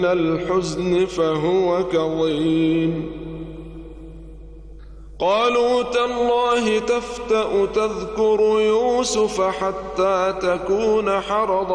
الحزن فهو كظيم قالوا تالله تفتأ تذكر يوسف حتى تكون حرضا